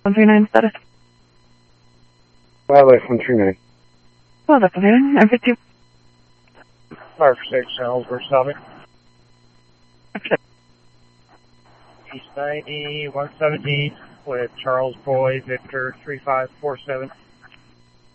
139 status. Wildlife 139. Wildlife 139, I'm 50. 546, Ellsworth, stop it. Okay. East 90, 117 with Charles Boy, Victor 3547.